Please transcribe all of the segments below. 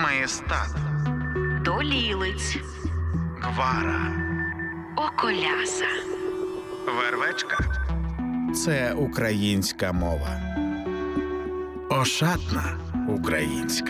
Маєстат, Долілиць, Гвара, Околяса, Вервечка. Це українська мова. Ошатна українська.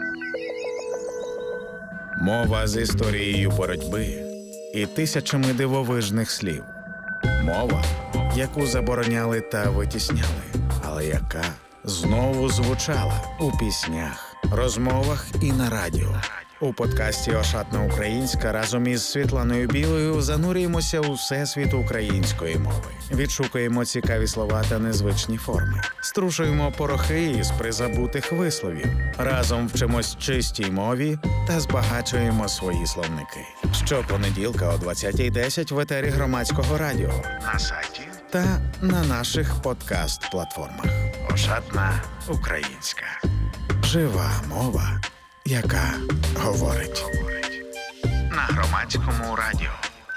Мова з історією боротьби і тисячами дивовижних слів. Мова, яку забороняли та витісняли, але яка знову звучала у піснях, розмовах і на радіо. У подкасті «Ошатна українська» разом із Світланою Білою занурюємося у всесвіт української мови. Відшукуємо цікаві слова та незвичні форми. Струшуємо порохи із призабутих висловів. Разом вчимось чистій мові та збагачуємо свої словники. Щопонеділка о 20:10 в етері Громадського радіо, На сайті та на наших подкаст-платформах. «Ошатна українська». Жива мова, яка говорить. на Громадському радіо.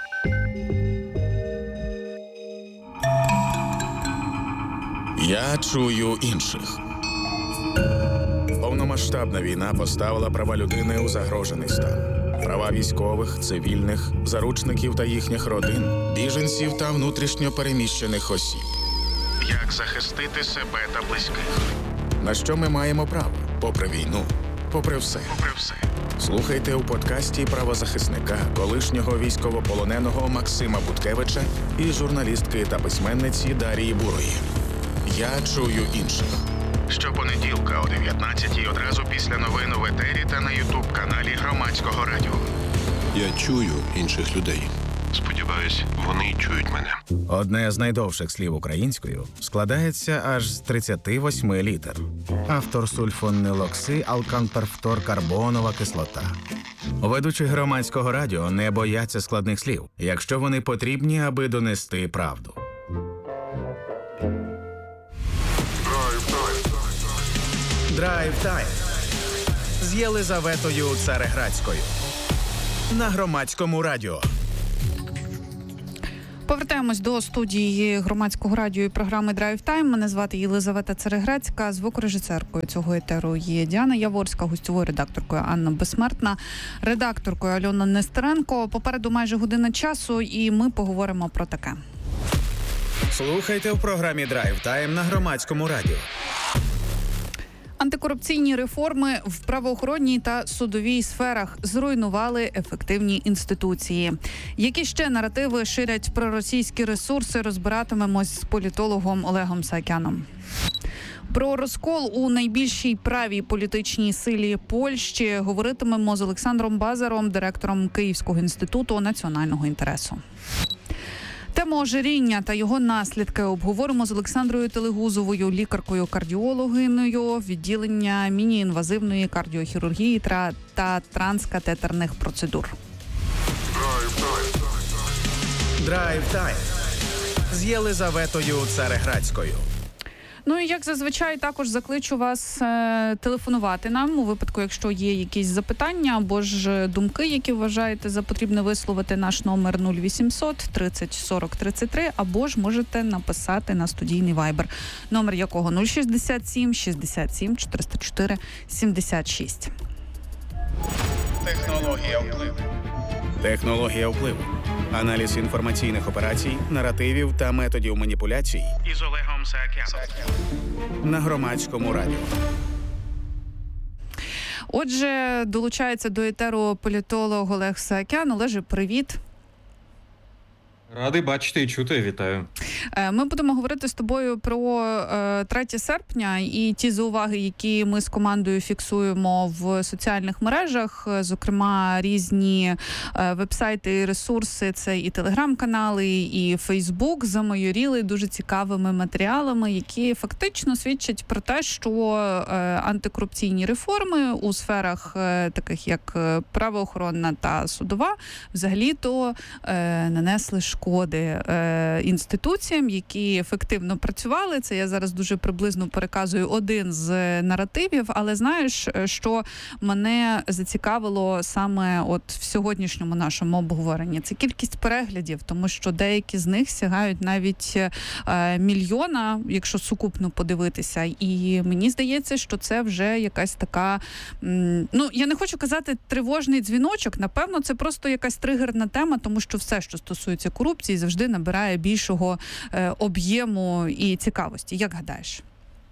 Я чую інших. Повномасштабна війна поставила права людини у загрожений стан. Права військових, цивільних, заручників та їхніх родин, біженців та внутрішньо переміщених осіб. Як захистити себе та близьких. На що ми маємо право? Попри війну, попри все. Попри все. Слухайте у подкасті правозахисника, колишнього військовополоненого Максима Буткевича і журналістки та письменниці Дарії Бурої. Я чую інших. Щопонеділка о 19:00 одразу після новин у етері та на ютуб-каналі Громадського радіо. Я чую інших людей. Сподіваюсь, вони чують мене. Одне з найдовших слів українською складається аж з 38 літер. Автор сульфонилоксиалканперфторкарбонова кислота. Ведучі Громадського радіо не бояться складних слів, якщо вони потрібні, аби донести правду. Драйв-тайм з Єлизаветою Цареградською на Громадському радіо. Повертаємось до студії Громадського радіо і програми «Драйв Тайм». Мене звати Єлизавета Цареградська. Звукорежисеркою цього етеру є Діана Яворська, гостьовою редакторкою Анна Безсмертна, редакторкою Альона Нестеренко. Попереду майже година часу, і ми поговоримо про таке. Слухайте в програмі «Драйв Тайм» на Громадському радіо. Антикорупційні реформи в правоохоронній та судовій сферах зруйнували ефективні інституції. Які ще наративи ширять проросійські ресурси, розбиратимемось з політологом Олегом Саакяном. Про розкол у найбільшій правій політичній силі Польщі говоритимемо з Олександром Базаром, директором Київського інституту національного інтересу. Тему ожиріння та його наслідки обговоримо з Олександрою Телегузовою, лікаркою-кардіологиною відділення міні-інвазивної кардіохірургії та транскатетерних процедур. Драйв-тайм з Єлизаветою Цареградською. Ну і як зазвичай також закличу вас телефонувати нам у випадку, якщо є якісь запитання або ж думки, які вважаєте за потрібне висловити. Наш номер 0800 30 40 33, або ж можете написати на студійний вайбер, номер якого 067 67 404 76. Технологія впливу. Технологія впливу. Аналіз інформаційних операцій, наративів та методів маніпуляцій Із Олегом Саакяном. на Громадському радіо. Отже, долучається до етеру політолог Олег Саакян. Олеже, привіт. Радий бачити і чути, вітаю. Ми будемо говорити з тобою про 3 серпня і ті зауваги, які ми з командою фіксуємо в соціальних мережах, зокрема різні вебсайти і ресурси, це і телеграм-канали, і Фейсбук, замайоріли дуже цікавими матеріалами, які фактично свідчать про те, що антикорупційні реформи у сферах таких як правоохоронна та судова взагалі-то нанесли шкоди інституції, інституціям, які ефективно працювали. Це я зараз дуже приблизно переказую один з наративів, але знаєш, що мене зацікавило саме от в сьогоднішньому нашому обговоренні? Це кількість переглядів, тому що деякі з них сягають навіть мільйона, якщо сукупно подивитися. І мені здається, що це вже якась така, я не хочу казати тривожний дзвіночок, напевно, це просто якась тригерна тема, тому що все, що стосується корупції, завжди набирає більшого об'єму і цікавості. Як гадаєш?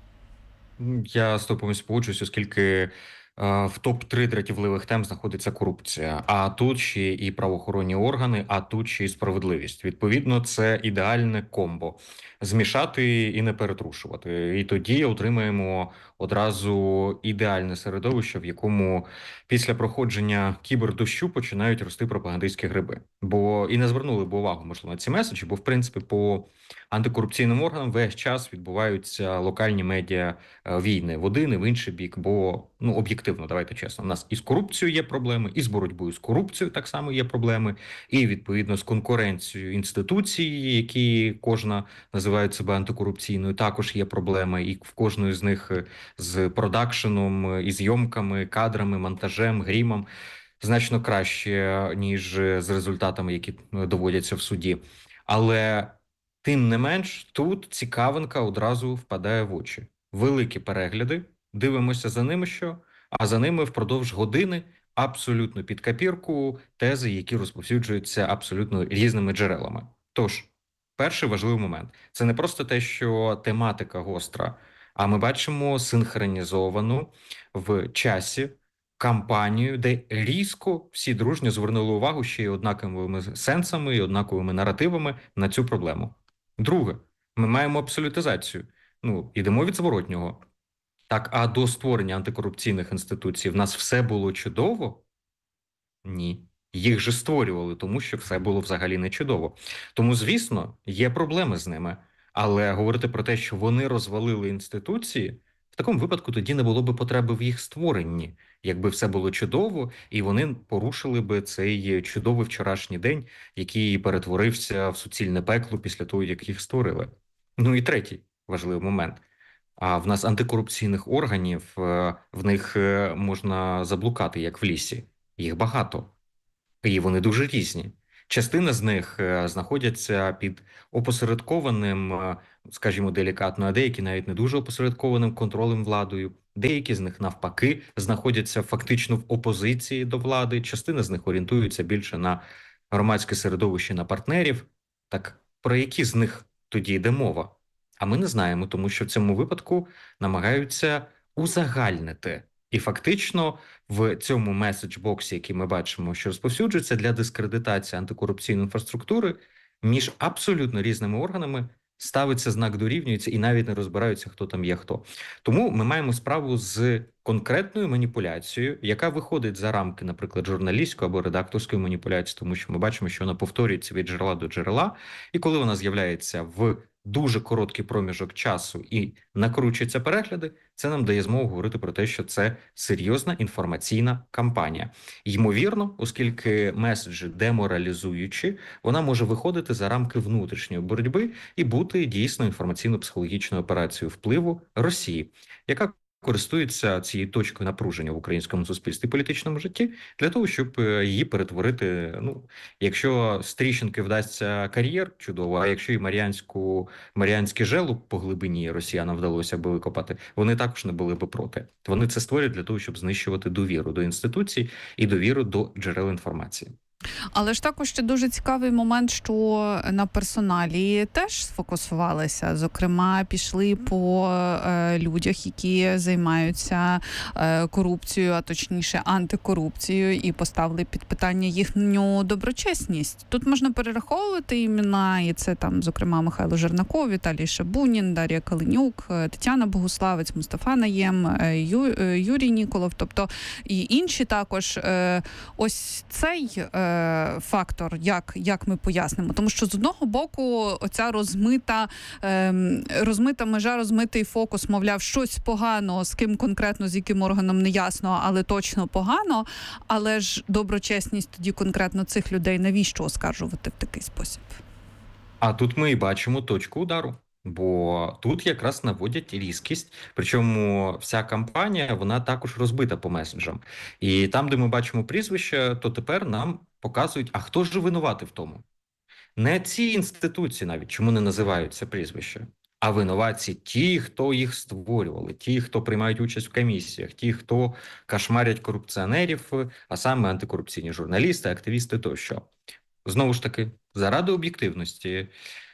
Я з тобою погоджуюсь, оскільки в топ-3 дратівливих тем знаходиться корупція. А тут ще і правоохоронні органи, а тут ще і справедливість. Відповідно, це ідеальне комбо. Змішати і не перетрушувати. І тоді отримаємо одразу ідеальне середовище, в якому після проходження кібердощу починають рости пропагандистські гриби. Бо і не звернули б увагу, можливо, на ці меседжі, бо, в принципі, по антикорупційним органам весь час відбуваються локальні медіа війни в один і в інший бік, бо, об'єктивно, давайте чесно, у нас і з корупцією є проблеми, і з боротьбою з корупцією так само є проблеми, і, відповідно, з конкуренцією інституцій, які кожна називають себе антикорупційною, також є проблеми, і в кожної з них з продакшеном, і зйомками, кадрами, монтажем, грімом значно краще, ніж з результатами, які доводяться в суді. Але тим не менш, тут цікавинка одразу впадає в очі. Великі перегляди, дивимося за ними а за ними впродовж години абсолютно під копірку тези, які розповсюджуються абсолютно різними джерелами. Тож, перший важливий момент – це не просто те, що тематика гостра, а ми бачимо синхронізовану в часі кампанію, де різко всі дружньо звернули увагу ще й однаковими сенсами і однаковими наративами на цю проблему. Друге, ми маємо абсолютизацію. Ідемо від зворотнього. Так, а до створення антикорупційних інституцій в нас все було чудово? Ні. Їх же створювали, тому що все було взагалі не чудово. Тому, звісно, є проблеми з ними. Але говорити про те, що вони розвалили інституції, в такому випадку тоді не було би потреби в їх створенні. Якби все було чудово, і вони порушили би цей чудовий вчорашній день, який перетворився в суцільне пекло після того, як їх створили. І третій важливий момент. А в нас антикорупційних органів, в них можна заблукати, як в лісі. Їх багато. І вони дуже різні. Частина з них знаходяться під опосередкованим, скажімо, делікатно, а деякі навіть не дуже опосередкованим контролем владою. Деякі з них, навпаки, знаходяться фактично в опозиції до влади. Частина з них орієнтується більше на громадське середовище, на партнерів. Так про які з них тоді йде мова? А ми не знаємо, тому що в цьому випадку намагаються узагальнити. І фактично в цьому меседж-боксі, який ми бачимо, що розповсюджується для дискредитації антикорупційної інфраструктури, між абсолютно різними органами ставиться знак дорівнюється і навіть не розбираються, хто там є хто. Тому ми маємо справу з конкретною маніпуляцією, яка виходить за рамки, наприклад, журналістської або редакторської маніпуляції, тому що ми бачимо, що вона повторюється від джерела до джерела, і коли вона з'являється в дуже короткий проміжок часу і накручуються перегляди, це нам дає змогу говорити про те, що це серйозна інформаційна кампанія. Ймовірно, оскільки меседжі деморалізуючі, вона може виходити за рамки внутрішньої боротьби і бути дійсно інформаційно-психологічною операцією впливу Росії, яка користується цією точкою напруження в українському суспільстві і політичному житті для того, щоб її перетворити, якщо з тріщинки вдасться кар'єр, чудово, а якщо і Маріанський желоб по глибині росіянам вдалося би викопати, вони також не були би проти. Вони це створюють для того, щоб знищувати довіру до інституцій і довіру до джерел інформації. Але ж також ще дуже цікавий момент, що на персоналі теж сфокусувалися. Зокрема, пішли по людях, які займаються корупцією, а точніше антикорупцією, і поставили під питання їхню доброчесність. Тут можна перераховувати імена, і це там, зокрема, Михайло Жернаков, Віталій Шабунін, Дар'я Калинюк, Тетяна Богуславець, Мустафа Наєм, Юрій Ніколов, тобто і інші також. Ось цей фактор, як ми пояснимо. Тому що з одного боку оця розмита межа, розмитий фокус, мовляв, щось погано, з ким конкретно, з яким органом не ясно, але точно погано. Але ж доброчесність тоді конкретно цих людей навіщо оскаржувати в такий спосіб? А тут ми і бачимо точку удару. Бо тут якраз наводять різкість, причому вся кампанія, вона також розбита по меседжам. І там, де ми бачимо прізвище, то тепер нам показують, а хто ж винуватий в тому? Не ці інституції навіть, чому не називаються прізвища, а винуватці ті, хто їх створювали, ті, хто приймають участь в комісіях, ті, хто кошмарять корупціонерів, а саме антикорупційні журналісти, активісти тощо. Знову ж таки, заради об'єктивності,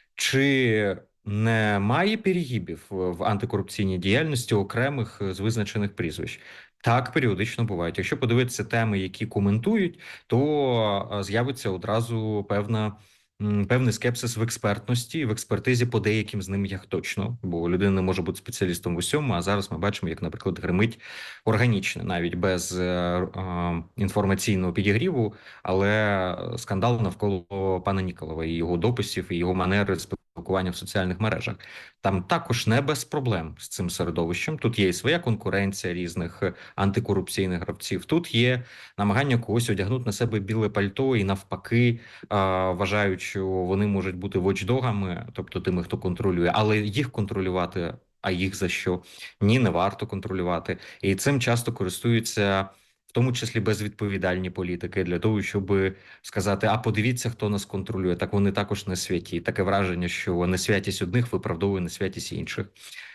чи немає перегибів в антикорупційній діяльності окремих з визначених прізвищ? Так, періодично бувають. Якщо подивитися теми, які коментують, то з'явиться одразу певний скепсис в експертності, в експертизі по деяким з ним як точно, бо людина не може бути спеціалістом в усьому, а зараз ми бачимо, як, наприклад, гримить органічне, навіть без інформаційного підігріву, але скандал навколо пана Ніколова і його дописів, і його манери спілкування в соціальних мережах. Там також не без проблем з цим середовищем. Тут є і своя конкуренція різних антикорупційних гравців. Тут є намагання когось одягнути на себе біле пальто і навпаки вважають, що вони можуть бути вочдогами, тобто тими, хто контролює, але їх контролювати, а їх за що? Ні, не варто контролювати. І цим часто користуються в тому числі безвідповідальні політики, для того, щоб сказати, а подивіться, хто нас контролює. Так вони також не святі. Таке враження, що несвятість одних виправдовує несвятість інших.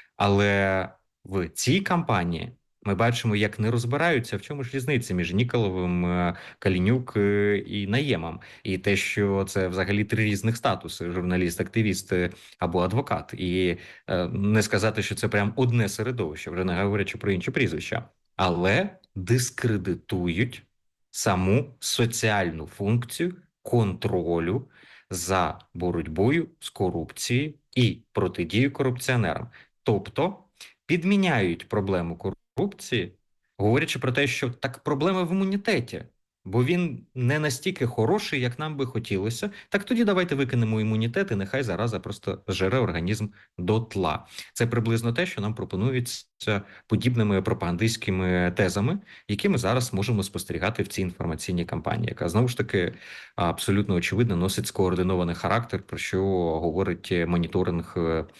Але в цій кампанії ми бачимо, як не розбираються, в чому ж різниця між Ніколовим, Калінюк і Наємом. І те, що це взагалі три різних статуси – журналіст, активіст або адвокат. І не сказати, що це прям одне середовище, вже не говорячи про інші прізвища. Але дискредитують саму соціальну функцію контролю за боротьбою з корупцією і протидією корупціонерам. Тобто підміняють проблему корупції, говорячи про те, що так проблема в імунітеті, бо він не настільки хороший, як нам би хотілося. Так тоді давайте викинемо імунітет і нехай зараза просто жере організм дотла. Це приблизно те, що нам пропонується подібними пропагандистськими тезами, які ми зараз можемо спостерігати в цій інформаційній кампанії, яка, знову ж таки, абсолютно очевидно носить скоординований характер, про що говорить моніторинг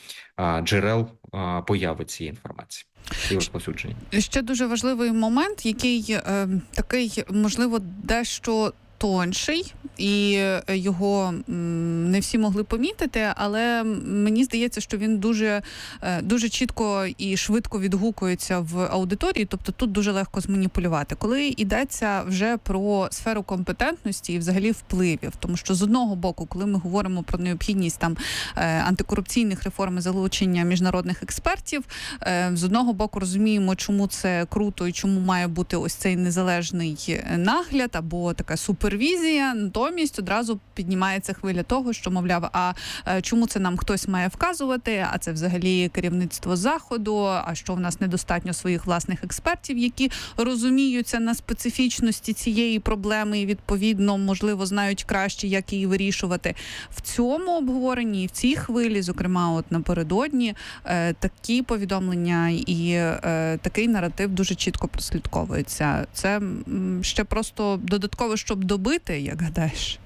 джерел появи цієї інформації і розповсюдження. Ще дуже важливий момент, який такий, можливо, дещо тонший, і його не всі могли помітити, але мені здається, що він дуже чітко і швидко відгукується в аудиторії, тобто тут дуже легко зманіпулювати. Коли йдеться вже про сферу компетентності і взагалі впливів, тому що з одного боку, коли ми говоримо про необхідність там антикорупційних реформ і залучення міжнародних експертів, з одного боку розуміємо, чому це круто і чому має бути ось цей незалежний нагляд або така супервізія, натомість одразу піднімається хвиля того, що, мовляв, а чому це нам хтось має вказувати, а це взагалі керівництво Заходу, а що в нас недостатньо своїх власних експертів, які розуміються на специфічності цієї проблеми і, відповідно, можливо, знають краще, як її вирішувати. В цьому обговоренні, в цій хвилі, зокрема, от напередодні, такі повідомлення і такий наратив дуже чітко прослідковується. Це ще просто додатково, щоб добити, як гадаєш?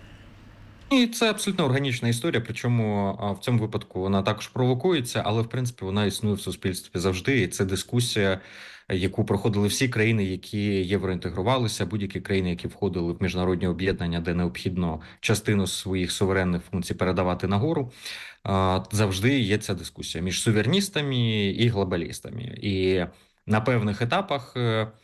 І це абсолютно органічна історія, причому в цьому випадку вона також провокується, але, в принципі, вона існує в суспільстві завжди, і це дискусія, яку проходили всі країни, які євроінтегрувалися, будь-які країни, які входили в міжнародні об'єднання, де необхідно частину своїх суверенних функцій передавати нагору. Завжди є ця дискусія між сувереністами і глобалістами. І на певних етапах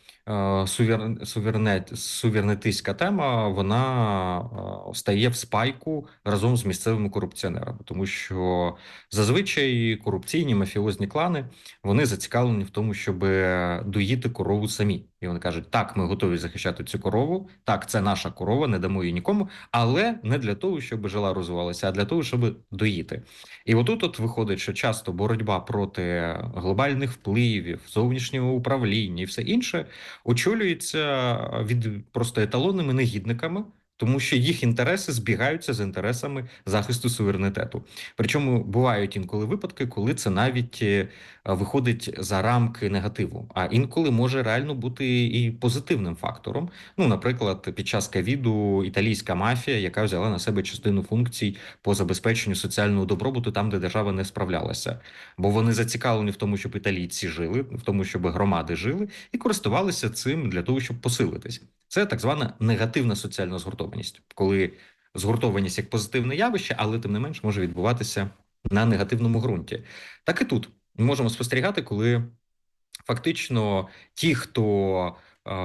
суверенітистська тема, вона стає в спайку разом з місцевими корупціонерами, тому що зазвичай корупційні мафіозні клани, вони зацікавлені в тому, щоб доїти корову самі. І вони кажуть, так, ми готові захищати цю корову, так, це наша корова, не дамо її нікому, але не для того, щоб жила розвивалася, а для того, щоб доїти. І отут виходить, що часто боротьба проти глобальних впливів, зовнішнього управління і все інше очолюється від просто еталонними негідниками, тому що їх інтереси збігаються з інтересами захисту суверенітету. Причому бувають інколи випадки, коли це навіть виходить за рамки негативу, а інколи може реально бути і позитивним фактором. Ну, наприклад, під час ковіду італійська мафія, яка взяла на себе частину функцій по забезпеченню соціального добробуту там, де держава не справлялася. Бо вони зацікавлені в тому, щоб італійці жили, в тому, щоб громади жили, і користувалися цим для того, щоб посилитись. Це так звана негативна соціальна згуртованість, коли згуртованість як позитивне явище, але тим не менш може відбуватися на негативному ґрунті. Так і тут ми можемо спостерігати, коли фактично ті, хто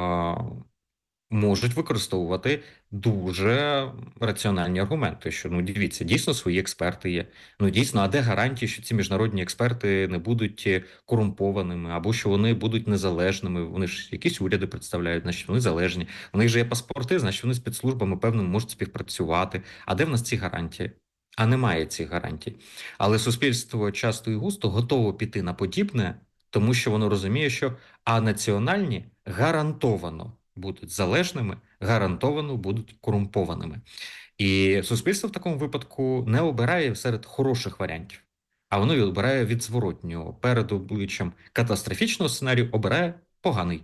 можуть використовувати дуже раціональні аргументи, що, ну, дивіться, дійсно свої експерти є. Ну, дійсно, а де гарантії, що ці міжнародні експерти не будуть корумпованими, або що вони будуть незалежними? Вони ж якісь уряди представляють, значить вони залежні. У них же є паспорти, значить вони з спецслужбами, певно, можуть співпрацювати. А де в нас ці гарантії? А немає цих гарантій. Але суспільство часто і густо готово піти на подібне, тому що воно розуміє, що національні гарантовано будуть залежними, гарантовано будуть корумпованими. І суспільство в такому випадку не обирає серед хороших варіантів, а воно обирає від зворотнього. Перед обличчям катастрофічного сценарію обирає поганий,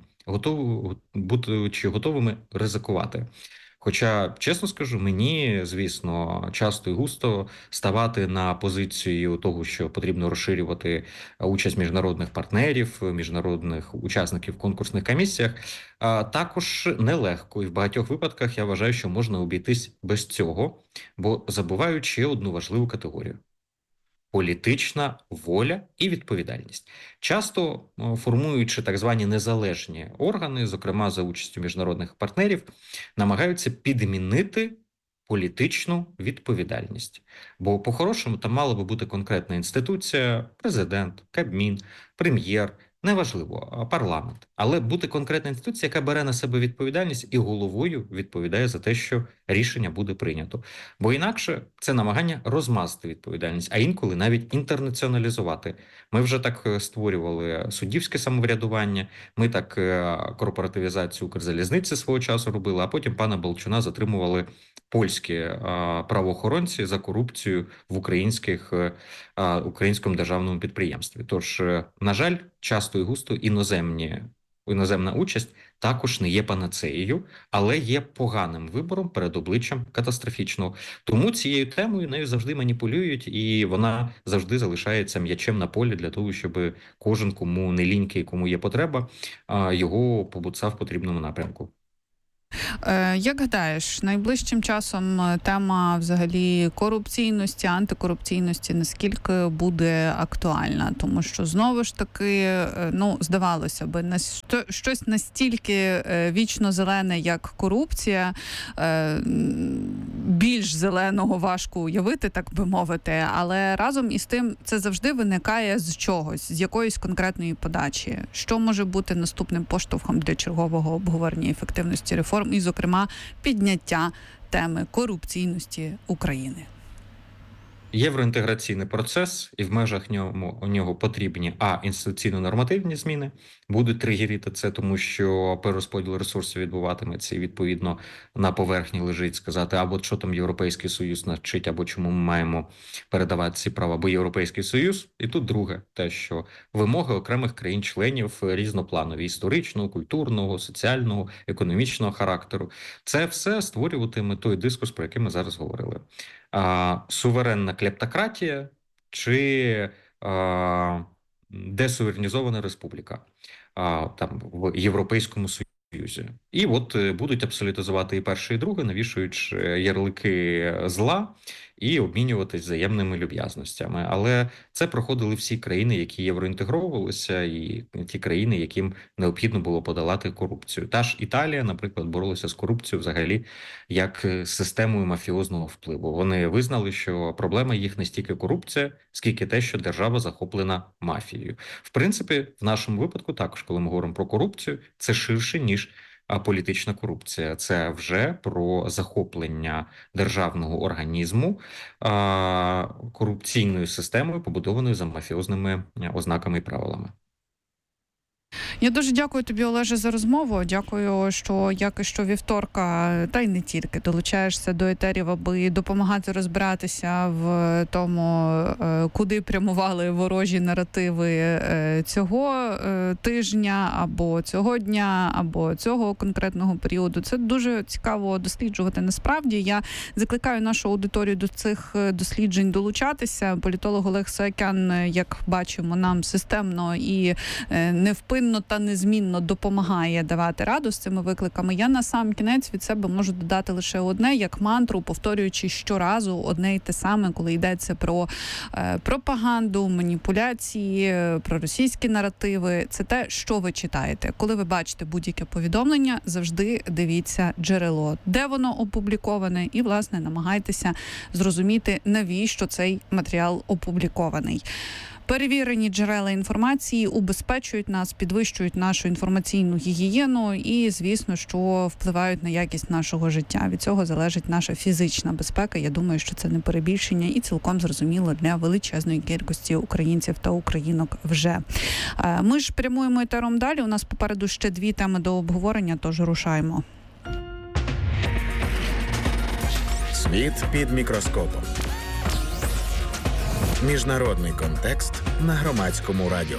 будучи готовими ризикувати. Хоча, чесно скажу, мені, звісно, часто і густо ставати на позицію того, що потрібно розширювати участь міжнародних партнерів, міжнародних учасників в конкурсних комісіях, також нелегко. І в багатьох випадках я вважаю, що можна обійтись без цього, бо забувають ще одну важливу категорію – політична воля і відповідальність. Часто, формуючи так звані незалежні органи, зокрема за участю міжнародних партнерів, намагаються підмінити політичну відповідальність. Бо по-хорошому там мала би бути конкретна інституція, президент, Кабмін, прем'єр, неважливо, парламент. Але бути конкретна інституція, яка бере на себе відповідальність і головою відповідає за те, що рішення буде прийнято. Бо інакше це намагання розмазати відповідальність, а інколи навіть інтернаціоналізувати. Ми вже так створювали суддівське самоврядування, ми так корпоративізацію Укрзалізниці свого часу робили, а потім пана Балчуна затримували польські правоохоронці за корупцію в українському державному підприємстві. Тож, на жаль, часто і густо іноземна участь також не є панацеєю, але є поганим вибором перед обличчям катастрофічного. Тому цією темою нею завжди маніпулюють, і вона завжди залишається м'ячем на полі для того, щоб кожен, кому не лінький, кому є потреба, його побуцав в потрібному напрямку. Як гадаєш, найближчим часом тема взагалі корупційності, антикорупційності наскільки буде актуальна? Тому що, знову ж таки, здавалося би, щось настільки вічно зелене, як корупція, більш зеленого важко уявити, так би мовити, але разом із тим це завжди виникає з чогось, з якоїсь конкретної подачі. Що може бути наступним поштовхом для чергового обговорення ефективності реформ і, зокрема, підняття теми корупційності України? Євроінтеграційний процес, і в межах у нього потрібні інституційно-нормативні зміни, будуть тригерити це, тому що перерозподіл ресурсів відбуватиметься і, відповідно, на поверхні лежить сказати, або що там Європейський Союз навчить, або чому ми маємо передавати ці права, або Європейський Союз. І тут друге, те, що вимоги окремих країн-членів різнопланові, історичного, культурного, соціального, економічного характеру. Це все створюватиме той дискурс, про який ми зараз говорили. Суверенна клептократія чи десуверенізована республіка там в Європейському Союзі. І от будуть абсолютизувати і перше, і друге, навішуючи ярлики зла і обмінюватись взаємними люб'язностями. Але це проходили всі країни, які євроінтегровувалися, і ті країни, яким необхідно було подолати корупцію. Та ж Італія, наприклад, боролася з корупцією взагалі як системою мафіозного впливу. Вони визнали, що проблема їх не стільки корупція, скільки те, що держава захоплена мафією. В принципі, в нашому випадку також, коли ми говоримо про корупцію, це ширше, ніж політична корупція. Це вже про захоплення державного організму корупційною системою, побудованою за мафіозними ознаками і правилами. Я дуже дякую тобі, Олеже, за розмову. Дякую, що як і щовівторка, та й не тільки, долучаєшся до етерів, аби допомагати розбиратися в тому, куди прямували ворожі наративи цього тижня, або цього дня, або цього конкретного періоду. Це дуже цікаво досліджувати насправді. Я закликаю нашу аудиторію до цих досліджень долучатися. Політолог Олег Саакян, як бачимо, нам системно і невпинно та незмінно допомагає давати раду з цими викликами. Я на сам кінець від себе можу додати лише одне, як мантру, повторюючи щоразу одне й те саме, коли йдеться про пропаганду, маніпуляції, про російські наративи. Це те, що ви читаєте. Коли ви бачите будь-яке повідомлення, завжди дивіться джерело, де воно опубліковане, і, власне, намагайтеся зрозуміти, навіщо цей матеріал опублікований. Перевірені джерела інформації убезпечують нас, підвищують нашу інформаційну гігієну і, звісно, що впливають на якість нашого життя. Від цього залежить наша фізична безпека. Я думаю, що це не перебільшення і цілком зрозуміло для величезної кількості українців та українок вже. Ми ж прямуємо етером далі. У нас попереду ще 2 теми до обговорення, тож рушаємо. Світ під мікроскопом. Міжнародний контекст на Громадському радіо.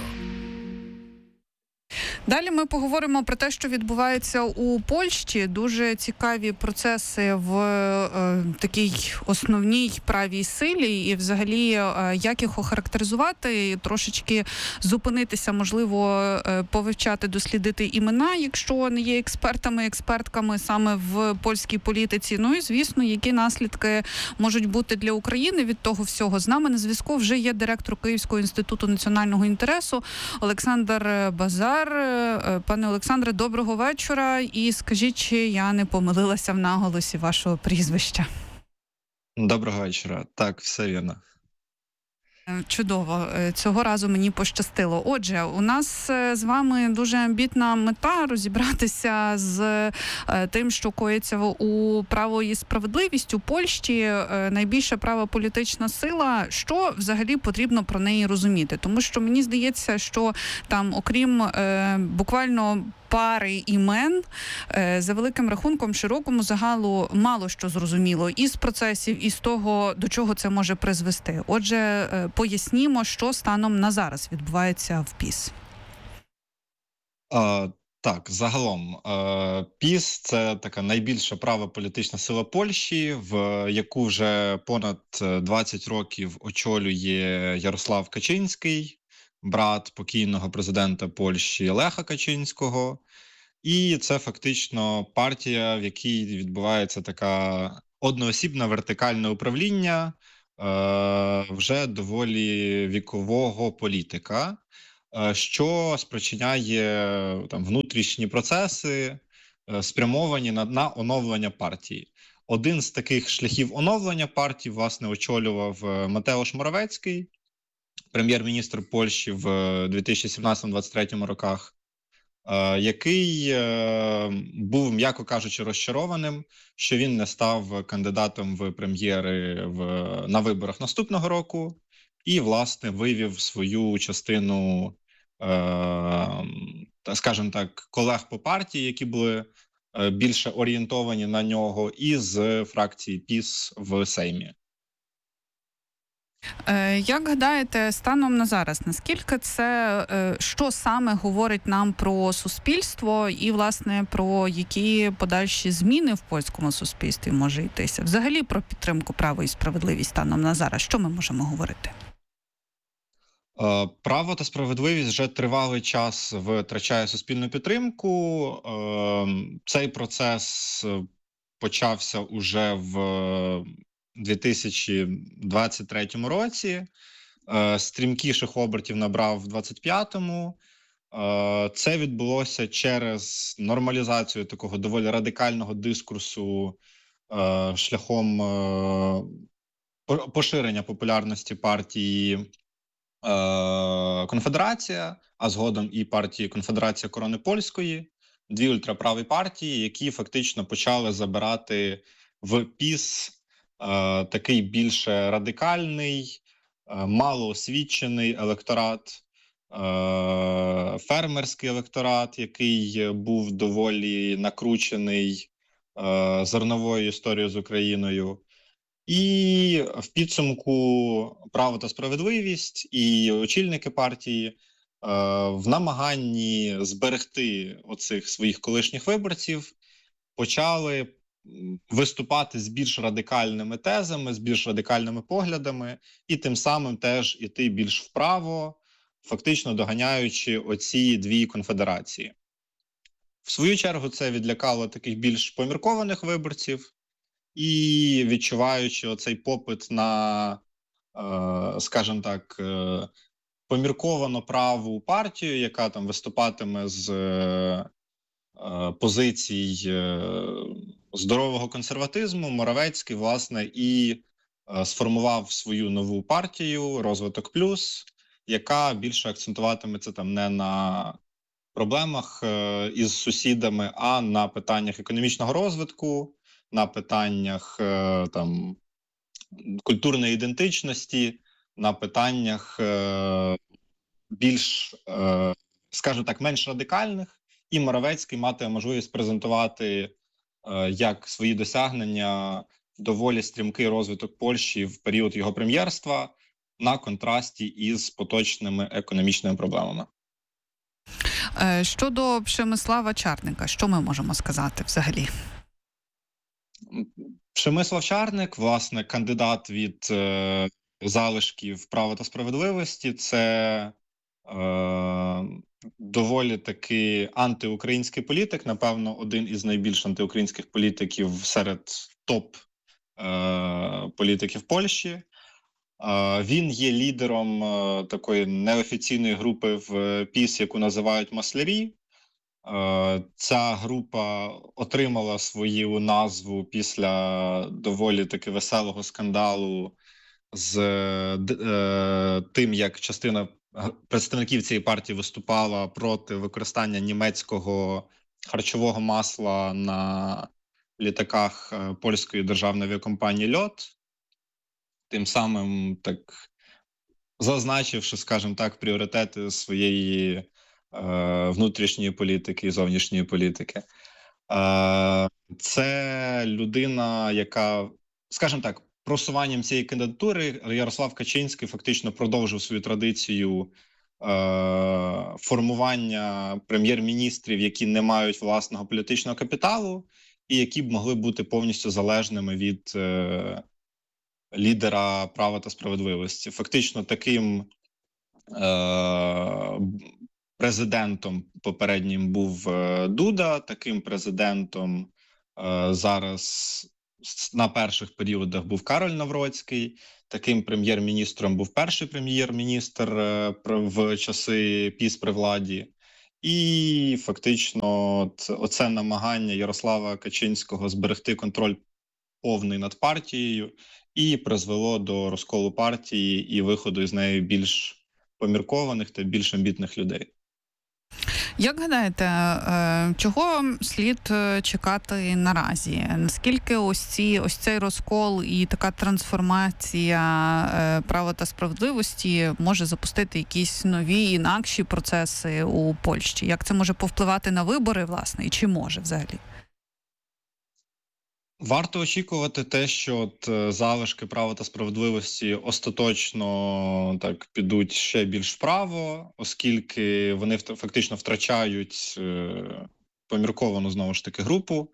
Далі ми поговоримо про те, що відбувається у Польщі. Дуже цікаві процеси в такій основній правій силі і взагалі як їх охарактеризувати, трошечки зупинитися, можливо, повивчати, дослідити імена, якщо не є експертами, експертками саме в польській політиці. Ну і, звісно, які наслідки можуть бути для України від того всього. З нами на зв'язку вже є директор Київського інституту національного інтересу Олександр Базар. Пане Олександре, доброго вечора. І скажіть, чи я не помилилася в наголосі вашого прізвища? Доброго вечора. Так, все вірно. Чудово. Цього разу мені пощастило. Отже, у нас з вами дуже амбітна мета розібратися з тим, що коїться у «Право і справедливість» у Польщі. Найбільша правополітична сила. Що взагалі потрібно про неї розуміти? Тому що мені здається, що там, окрім буквально пари імен, за великим рахунком, широкому загалу мало що зрозуміло із процесів, і з того, до чого це може призвести. Отже, пояснімо, що станом на зараз відбувається в ПіС. Так, загалом, ПіС – це така найбільша правополітична сила Польщі, в яку вже понад 20 років очолює Ярослав Качинський, брат покійного президента Польщі Леха Качинського. І це фактично партія, в якій відбувається така одноосібне вертикальне управління вже доволі вікового політика, що спричиняє там внутрішні процеси, спрямовані на оновлення партії. Один з таких шляхів оновлення партії, власне, очолював Матеуш Моравецький, прем'єр-міністр Польщі в 2017-2023 роках, який був, м'яко кажучи, розчарованим, що він не став кандидатом в прем'єри на виборах наступного року і, власне, вивів свою частину, скажімо так, колег по партії, які були більше орієнтовані на нього, і з фракції ПіС в Сеймі. Як гадаєте, станом на зараз, наскільки це, що саме говорить нам про суспільство і, власне, про які подальші зміни в польському суспільстві може йтися? Взагалі про підтримку права і справедливість станом на зараз, що ми можемо говорити? Право та справедливість вже тривалий час втрачає суспільну підтримку. Цей процес почався уже в 2023 році, стрімкіших обертів набрав в 2025-му. Це відбулося через нормалізацію такого доволі радикального дискурсу шляхом поширення популярності партії Конфедерація, а згодом і партії Конфедерація Корони Польської, 2 ультраправі партії, які фактично почали забирати в ПіС такий більше радикальний, малоосвічений електорат, фермерський електорат, який був доволі накручений зерновою історією з Україною. І в підсумку «Право та справедливість» і очільники партії в намаганні зберегти оцих своїх колишніх виборців почали виступати з більш радикальними тезами, з більш радикальними поглядами, і тим самим теж іти більш вправо, фактично доганяючи оці дві конфедерації. В свою чергу це відлякало таких більш поміркованих виборців, і відчуваючи оцей попит на, скажімо так, помірковано праву партію, яка там виступатиме з позицій здорового консерватизму, Моравецький, власне, і сформував свою нову партію «Розвиток Плюс», яка більше акцентуватиметься там не на проблемах із сусідами, а на питаннях економічного розвитку, на питаннях там культурної ідентичності, на питаннях більш, скажімо так, менш радикальних, і Моравецький матиме можливість презентувати як свої досягнення доволі стрімкий розвиток Польщі в період його прем'єрства на контрасті із поточними економічними проблемами. Щодо Przemysława Czarnka, що ми можемо сказати взагалі? Przemysław Czarnek, власне, кандидат від залишків «Права та справедливості», це доволі таки антиукраїнський політик, напевно, один із найбільш антиукраїнських політиків серед топ-політиків Польщі. Він є лідером такої неофіційної групи в ПіС, яку називають «Маслярі». Ця група отримала свою назву після доволі таки веселого скандалу з тим, як частина представників цієї партії виступала проти використання німецького харчового масла на літаках польської державної авіакомпанії «Льот», тим самим так зазначивши, скажімо так, пріоритети своєї внутрішньої політики і зовнішньої політики. Це людина, яка, скажімо так, просуванням цієї кандидатури Ярослав Качинський фактично продовжив свою традицію формування прем'єр-міністрів, які не мають власного політичного капіталу і які б могли бути повністю залежними від лідера «Права та справедливості». Фактично таким президентом попереднім був Дуда, таким президентом зараз на перших періодах був Кароль Навроцький, таким прем'єр-міністром був перший прем'єр-міністр в часи ПіС при владі. І фактично оце намагання Ярослава Качинського зберегти контроль повний над партією і призвело до розколу партії і виходу із неї більш поміркованих та більш амбітних людей. Як гадаєте, чого слід чекати наразі? Наскільки ось цей розкол і така трансформація «Права та справедливості» може запустити якісь нові, інакші процеси у Польщі? Як це може повпливати на вибори, власне, і чи може взагалі? Варто очікувати те, що залишки «Права та справедливості» остаточно так підуть ще більш вправо, оскільки вони фактично втрачають помірковану, знову ж таки,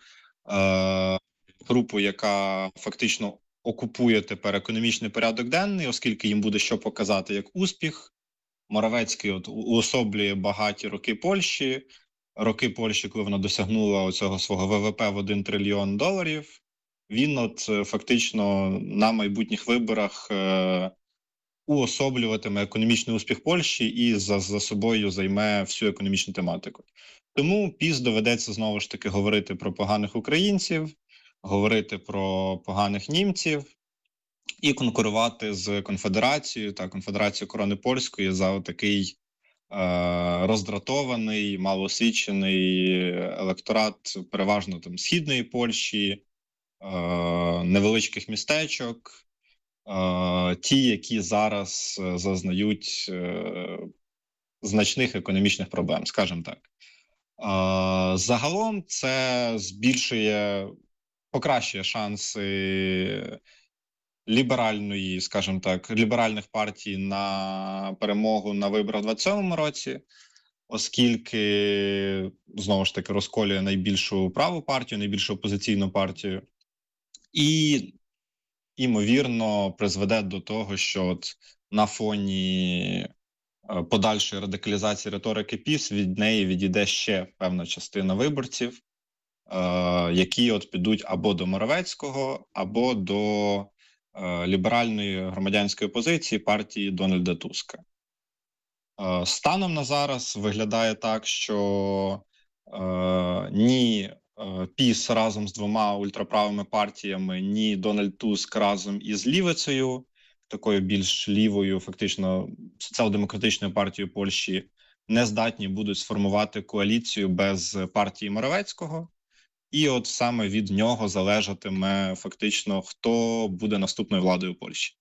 групу, яка фактично окупує тепер економічний порядок денний, оскільки їм буде що показати як успіх. Моравецький уособлює багаті роки Польщі, коли вона досягнула оцього свого ВВП в $1 трильйон. Він фактично на майбутніх виборах уособлюватиме економічний успіх Польщі і за собою займе всю економічну тематику. Тому ПіС доведеться знову ж таки говорити про поганих українців, говорити про поганих німців і конкурувати з Конфедерацією та Конфедерацією Корони Польської за такий роздратований, малоосвічений електорат переважно там східної Польщі, невеличких містечок, ті, які зараз зазнають значних економічних проблем, скажімо так. Загалом це покращує шанси ліберальної, скажімо так, ліберальних партій на перемогу на виборах у 2027 році, оскільки, знову ж таки, розколює найбільшу праву партію, найбільшу опозиційну партію, і, ймовірно, призведе до того, що от на фоні подальшої радикалізації риторики ПіС від неї відійде ще певна частина виборців, які от підуть або до Моровецького, або до ліберальної громадянської опозиції партії Дональда Туска. Станом на зараз виглядає так, що ні ПіС разом з двома ультраправими партіями, ні Дональд Туск разом із лівицею, такою більш лівою, фактично соціал-демократичною партією Польщі, не здатні будуть сформувати коаліцію без партії Моровецького. І от саме від нього залежатиме фактично, хто буде наступною владою Польщі.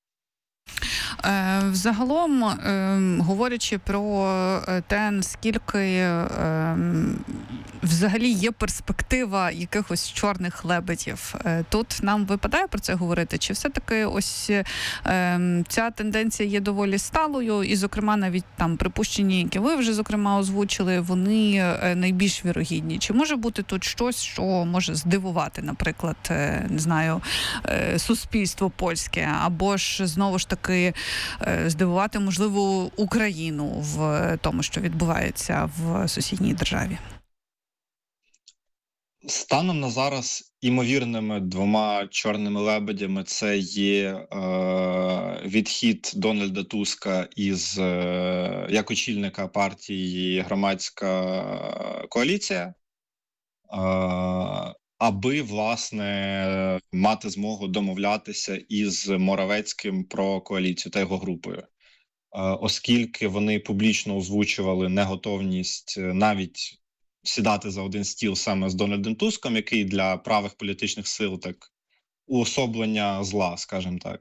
Взагалом, говорячи про те, наскільки взагалі є перспектива якихось чорних лебедів, тут нам випадає про це говорити? Чи все-таки ось ця тенденція є доволі сталою, і, зокрема, навіть там припущення, які ви вже, зокрема, озвучили, вони найбільш вірогідні? Чи може бути тут щось, що може здивувати, наприклад, не знаю, суспільство польське, або ж, знову ж таки, здивувати, можливо, Україну в тому, що відбувається в сусідній державі? Станом на зараз імовірними двома чорними лебедями це є відхід Дональда Туска із як очільника партії «Громадська коаліція», аби, власне, мати змогу домовлятися із Моровецьким про коаліцію та його групою. Оскільки вони публічно озвучували неготовність навіть сідати за один стіл саме з Дональдом Туском, який для правих політичних сил так уособлення зла, скажімо так.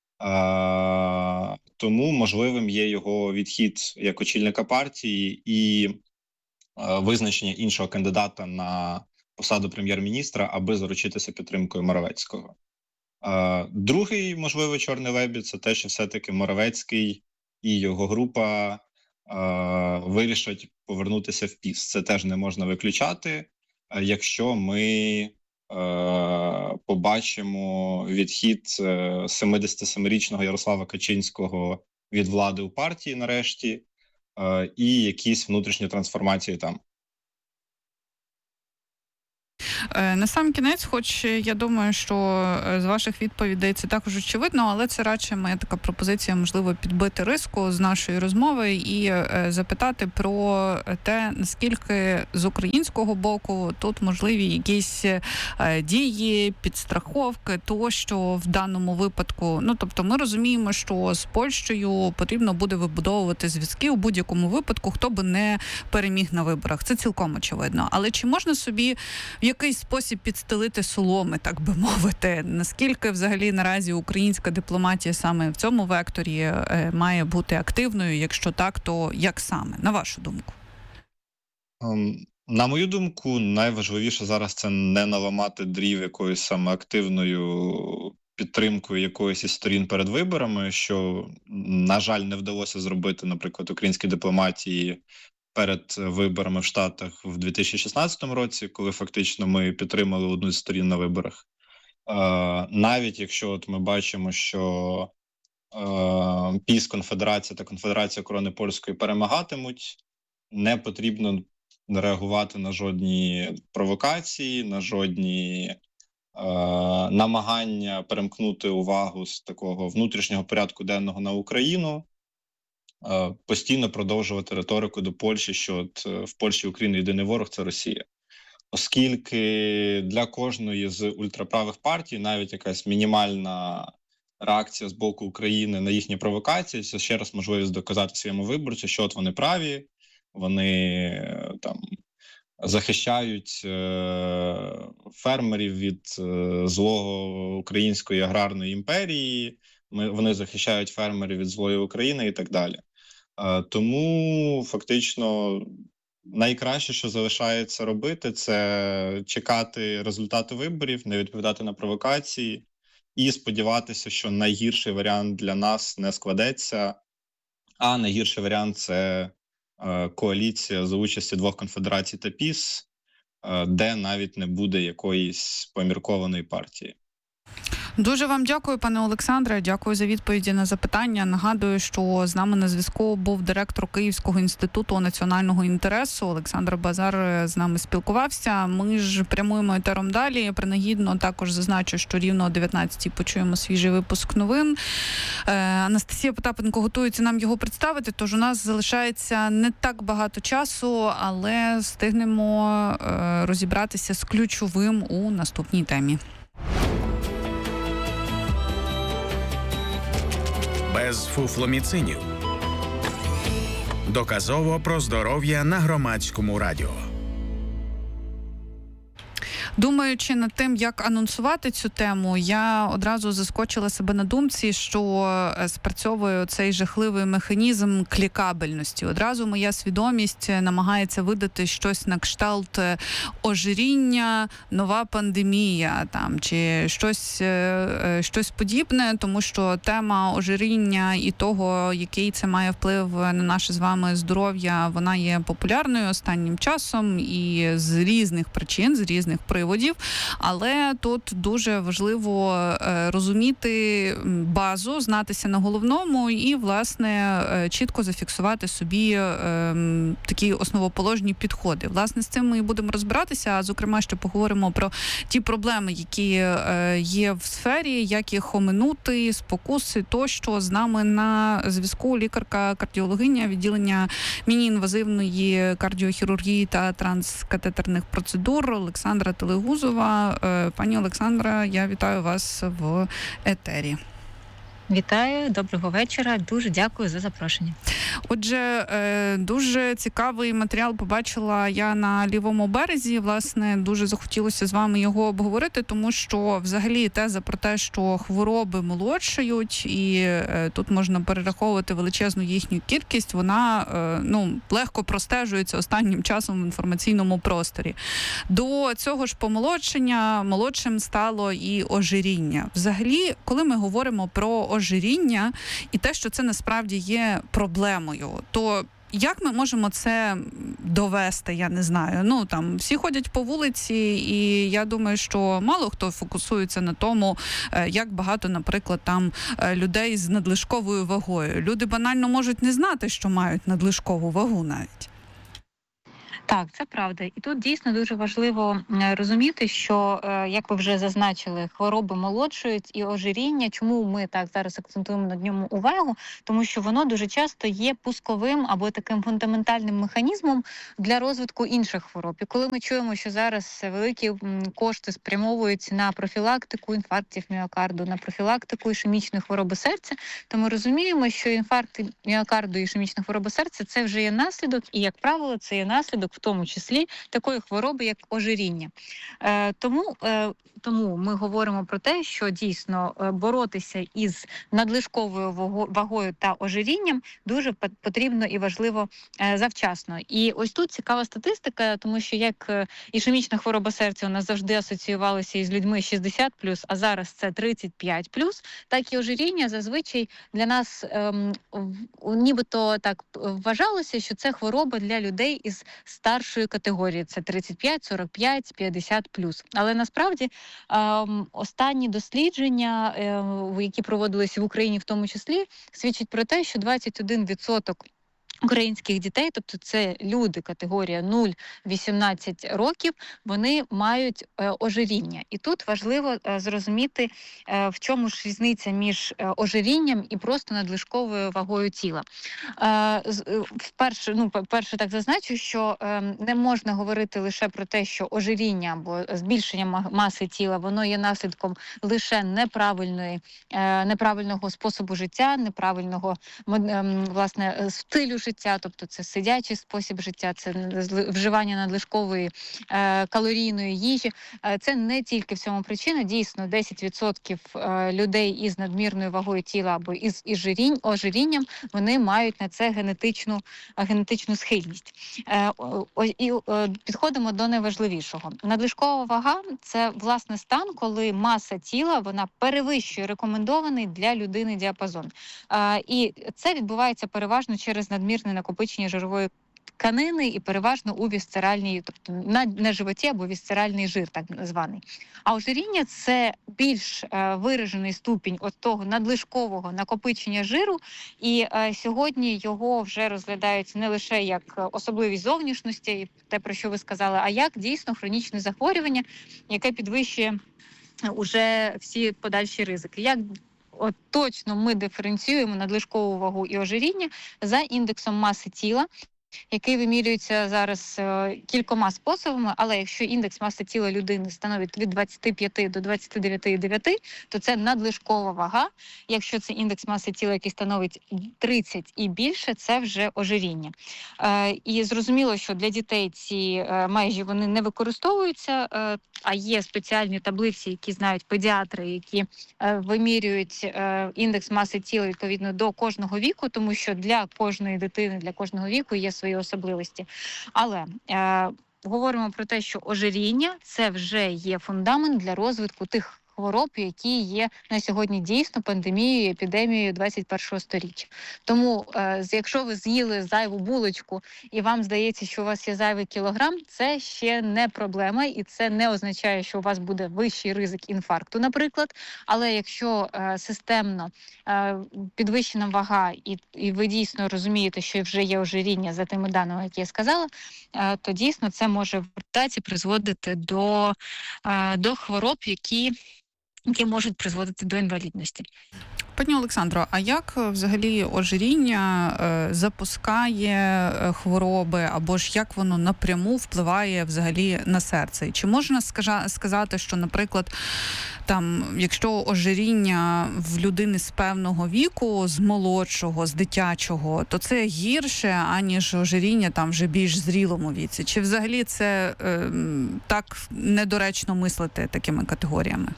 Тому можливим є його відхід як очільника партії і визначення іншого кандидата на посаду прем'єр-міністра, аби заручитися підтримкою Моровецького. Другий можливий чорний лебідь – це те, що все-таки Моровецький і його група вирішать повернутися в ПіС. Це теж не можна виключати, якщо ми побачимо відхід 77-річного Ярослава Качинського від влади у партії нарешті і якісь внутрішні трансформації там. На сам кінець, хоч я думаю, що з ваших відповідей це також очевидно, але це радше моя така пропозиція, можливо, підбити риску з нашої розмови і запитати про те, наскільки з українського боку тут можливі якісь дії, підстраховки, тощо в даному випадку. Ну, тобто ми розуміємо, що з Польщею потрібно буде вибудовувати зв'язки у будь-якому випадку, хто би не переміг на виборах. Це цілком очевидно. Але чи можна собі в якийсь спосіб підстелити соломи, так би мовити? Наскільки взагалі наразі українська дипломатія саме в цьому векторі має бути активною? Якщо так, то як саме, на вашу думку? На мою думку, найважливіше зараз це не наламати дрів якоюсь саме активною підтримкою якоїсь із сторін перед виборами, що, на жаль, не вдалося зробити, наприклад, українській дипломатії перед виборами в Штатах в 2016 році, коли фактично ми підтримали одну з сторін на виборах. Навіть якщо от ми бачимо, що ПіС, Конфедерація та Конфедерація Корони Польської перемагатимуть, не потрібно реагувати на жодні провокації, на жодні намагання перемкнути увагу з такого внутрішнього порядку денного на Україну, постійно продовжувати риторику до Польщі, що от в Польщі Україна єдиний ворог – це Росія. Оскільки для кожної з ультраправих партій навіть якась мінімальна реакція з боку України на їхні провокації – це ще раз можливість доказати своєму виборцю, що от вони праві, вони там захищають фермерів від злого української аграрної імперії, вони захищають фермерів від злої України і так далі. Тому фактично найкраще, що залишається робити, це чекати результату виборів, не відповідати на провокації і сподіватися, що найгірший варіант для нас не складеться, а найгірший варіант – це коаліція за участі двох конфедерацій та ПіС, де навіть не буде якоїсь поміркованої партії. Дуже вам дякую, пане Олександре. Дякую за відповіді на запитання. Нагадую, що з нами на зв'язку був директор Київського інституту національного інтересу Олександр Базар. З нами спілкувався. Ми ж прямуємо етером далі. Принагідно також зазначу, що рівно о 19-й почуємо свіжий випуск новин. Анастасія Потапенко готується нам його представити, тож у нас залишається не так багато часу, але встигнемо розібратися з ключовим у наступній темі. Без фуфломіцинів. Доказово про здоров'я на Громадському радіо. Думаючи над тим, як анонсувати цю тему, я одразу заскочила себе на думці, що спрацьовує цей жахливий механізм клікабельності. Одразу моя свідомість намагається видати щось на кшталт ожиріння, нова пандемія там, чи щось подібне, тому що тема ожиріння і того, який це має вплив на наше з вами здоров'я, вона є популярною останнім часом і з різних причин, з різних приводів. Але тут дуже важливо розуміти базу, знатися на головному і, власне, чітко зафіксувати собі такі основоположні підходи. Власне, з цим ми і будемо розбиратися, а, зокрема, ще поговоримо про ті проблеми, які є в сфері, як їх оминути, спокуси тощо. З нами на зв'язку лікарка-кардіологиня відділення міні-інвазивної кардіохірургії та транскатетерних процедур Олександра Телегузова. Пані Олександра, я вітаю вас в етері. Вітаю, доброго вечора. Дуже дякую за запрошення. Отже, дуже цікавий матеріал побачила я на лівому березі. Власне, дуже захотілося з вами його обговорити, тому що взагалі теза про те, що хвороби молодшають і тут можна перераховувати величезну їхню кількість, вона легко простежується останнім часом в інформаційному просторі. До цього ж помолодшення молодшим стало і ожиріння. Взагалі, коли ми говоримо про ожиріння і те, що це насправді є проблемою, то як ми можемо це довести, я не знаю. Всі ходять по вулиці, і я думаю, що мало хто фокусується на тому, як багато, наприклад, там людей з надлишковою вагою. Люди банально можуть не знати, що мають надлишкову вагу навіть. Так, це правда. І тут дійсно дуже важливо розуміти, що, як ви вже зазначили, хвороби молодшують і ожиріння. Чому ми так зараз акцентуємо на ньому увагу? Тому що воно дуже часто є пусковим або таким фундаментальним механізмом для розвитку інших хвороб. І коли ми чуємо, що зараз великі кошти спрямовуються на профілактику інфарктів міокарду, на профілактику ішемічної хвороби серця, то ми розуміємо, що інфаркт міокарду і ішемічна хвороба серця – це вже є наслідок, і, як правило, це є наслідок в тому числі такої хвороби, як ожиріння. Тому ми говоримо про те, що дійсно боротися із надлишковою вагою та ожирінням дуже потрібно і важливо завчасно. І ось тут цікава статистика, тому що як ішемічна хвороба серця у нас завжди асоціювалася із людьми 60+, а зараз це 35+, так і ожиріння зазвичай для нас нібито так вважалося, що це хвороба для людей із старшої категорії, це 35, 45, 50+. Але насправді останні дослідження, які проводилися в Україні в тому числі, свідчать про те, що 21% українських дітей, тобто це люди категорія 0-18 років, вони мають ожиріння. І тут важливо зрозуміти, в чому ж різниця між ожирінням і просто надлишковою вагою тіла. Перше так зазначу, що не можна говорити лише про те, що ожиріння або збільшення маси тіла, воно є наслідком лише неправильного способу життя, неправильного, власне, стилю життя, тобто це сидячий спосіб життя, це вживання надлишкової калорійної їжі. Це не тільки в цьому причина. Дійсно, 10% людей із надмірною вагою тіла або із ожирінням, вони мають на це генетичну схильність. І підходимо до найважливішого. Надлишкова вага – це, власне, стан, коли маса тіла, вона перевищує рекомендований для людини діапазон. І це відбувається переважно через надмірне накопичення жирової тканини і переважно у вісцеральній, тобто на животі або вісцеральний жир, так званий. А ожиріння – це більш виражений ступінь от того надлишкового накопичення жиру, і сьогодні його вже розглядають не лише як особливість зовнішності, те, про що ви сказали, а як дійсно хронічне захворювання, яке підвищує уже всі подальші ризики. Як точно ми диференціюємо надлишкову вагу і ожиріння за індексом маси тіла, який вимірюється зараз кількома способами, але якщо індекс маси тіла людини становить від 25 до 29,9, то це надлишкова вага. Якщо це індекс маси тіла, який становить 30 і більше, це вже ожиріння. І зрозуміло, що для дітей ці межі вони не використовуються, а є спеціальні таблиці, які знають педіатри, які вимірюють індекс маси тіла відповідно до кожного віку, тому що для кожної дитини, для кожного віку є свої особливості. Але говоримо про те, що ожиріння – це вже є фундамент для розвитку тих хвороб, які є на сьогодні дійсно пандемією, епідемією 21-го сторіччя. Тому, якщо ви з'їли зайву булочку і вам здається, що у вас є зайвий кілограм, це ще не проблема, і це не означає, що у вас буде вищий ризик інфаркту, наприклад. Але якщо системно підвищена вага, і ви дійсно розумієте, що вже є ожиріння за тими даними, які я сказала, то дійсно це може в результаті призводити до хвороб, які можуть призводити до інвалідності. Пані Олександро, а як взагалі ожиріння запускає хвороби, або ж як воно напряму впливає взагалі на серце? Чи можна сказати, що, наприклад, якщо ожиріння в людини з певного віку, з молодшого, з дитячого, то це гірше, аніж ожиріння вже більш зрілому віці? Чи взагалі це так недоречно мислити такими категоріями?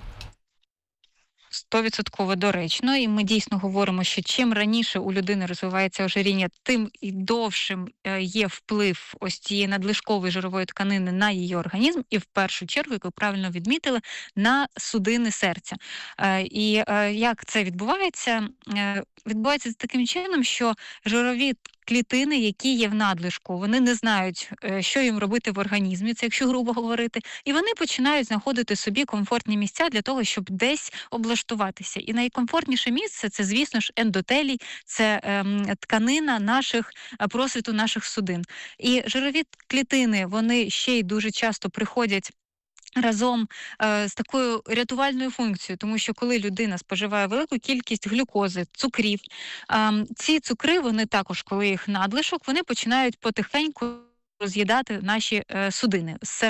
100% доречно, і ми дійсно говоримо, що чим раніше у людини розвивається ожиріння, тим і довшим є вплив ось цієї надлишкової жирової тканини на її організм, і в першу чергу, як ви правильно відмітили, на судини серця. І як це відбувається? Відбувається таким чином, що жирові клітини, які є в надлишку, вони не знають, що їм робити в організмі, це якщо грубо говорити, і вони починають знаходити собі комфортні місця для того, щоб десь облаштуватися. І найкомфортніше місце – це, звісно ж, ендотелій, це тканина просвіту наших судин. І жирові клітини, вони ще й дуже часто приходять разом з такою рятувальною функцією, тому що коли людина споживає велику кількість глюкози, цукрів, ці цукри, вони також, коли їх надлишок, вони починають потихеньку роз'їдати наші судини.